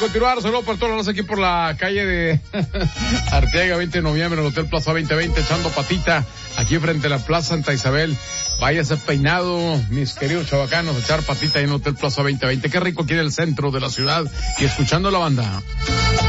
continuar. Saludos para todos los aquí por la calle de Arteaga, 20 de noviembre, en el Hotel Plaza 2020, echando patita aquí frente a la Plaza Santa Isabel. Váyase peinado, mis queridos chavacanos, echar patita ahí en el Hotel Plaza 2020. Qué rico aquí en el centro de la ciudad y escuchando la banda.